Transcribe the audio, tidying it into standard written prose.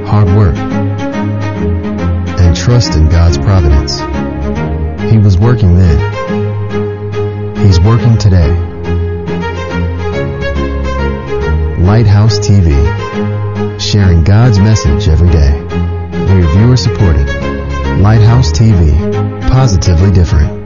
hard work, and trust in God's providence. He was working then. He's working today. Lighthouse TV, sharing God's message every day. We're viewer supported. Lighthouse TV, positively different.